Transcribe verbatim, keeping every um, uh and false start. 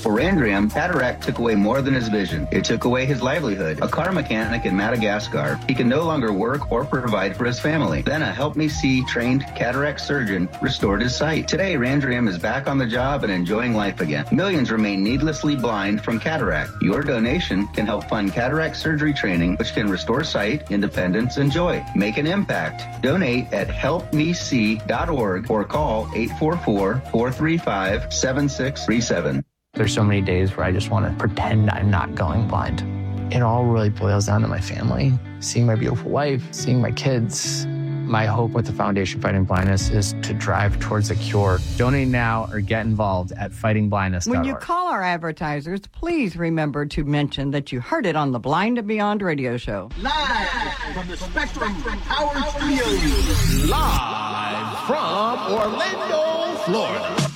For Randriam, cataract took away more than his vision. It took away his livelihood. A car mechanic in Madagascar, he can no longer work or provide for his family. Then a Help Me See trained cataract surgeon restored his sight. Today, Randriam is back on the job and enjoying life again. Millions remain needlessly blind from cataract. Your donation can help fund cataract surgery training, which can restore sight, independence, and joy. Make an impact. Donate at help me see dot org or call eight four four, four three five, seven six three seven. There's so many days where I just want to pretend I'm not going blind. It all really boils down to my family, seeing my beautiful wife, seeing my kids. My hope with the Foundation Fighting Blindness is to drive towards a cure. Donate now or get involved at fighting blindness dot org. When you call our advertisers, please remember to mention that you heard it on the Blind and Beyond radio show. Live from the Spectrum Power Studios. Live from Orlando, Florida.